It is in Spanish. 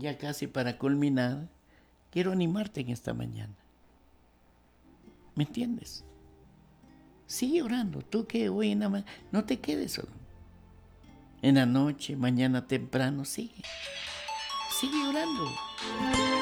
ya casi para culminar, quiero animarte en esta mañana. ¿Me entiendes? Sigue orando. Tú que hoy en la mañana, no te quedes solo. En la noche, mañana temprano, sigue orando.